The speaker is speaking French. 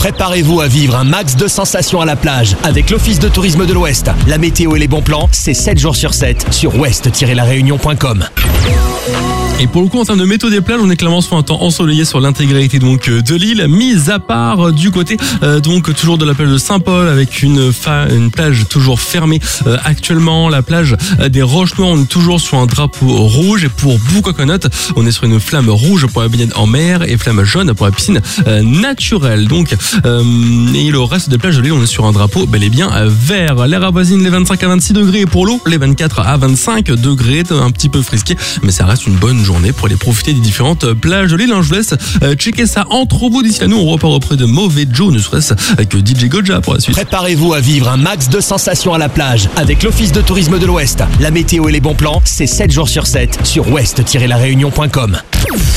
Préparez-vous à vivre un max de sensations à la plage avec l'Office de tourisme de l'Ouest. La météo et les bons plans, c'est 7 jours sur 7 sur ouest-laréunion.com. Et pour le coup, en termes de météo des plages, on est clairement sur un temps ensoleillé sur l'intégralité donc de l'île, mis à part du côté donc toujours de la plage de Saint-Paul avec une plage toujours fermée actuellement. La plage des Roches Noires, on est toujours sur un drapeau rouge, et pour Boucoconut, on est sur une flamme rouge pour la baignade en mer et flamme jaune pour la piscine naturelle. Donc et le reste des plages de l'île, on est sur un drapeau bel et bien vert. L'air avoisine les 25 à 26 degrés, et pour l'eau, les 24 à 25 degrés, un petit peu frisqué, mais ça reste une bonne journée pour aller profiter des différentes plages de l'île. Je vous laisse checker ça entre vous. D'ici là, nous on repart auprès de Mauvais Joe, ne serait-ce que DJ Goja pour la suite. Préparez-vous à vivre un max de sensations à la plage avec l'Office de tourisme de l'Ouest. La météo et les bons plans, c'est 7 jours sur 7 sur ouest-laréunion.com.